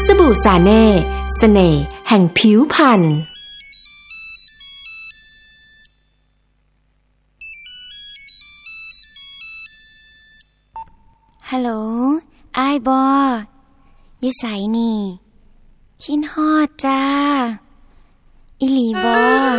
บู่ซาเน่เสน่ห์แห่งผิวพรรณฮัลโหลอ้ายบออยู่ไสนี่คิดฮอดจ้าอิหลีบอ